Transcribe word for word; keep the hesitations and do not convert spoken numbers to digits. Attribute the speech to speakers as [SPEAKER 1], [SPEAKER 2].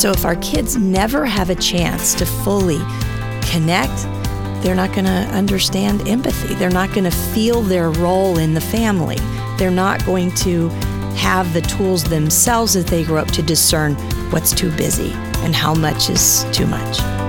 [SPEAKER 1] So if our kids never have a chance to fully connect, they're not going to understand empathy. They're not going to feel their role in the family. They're not going to have the tools themselves as they grow up to discern what's too busy and how much is too much.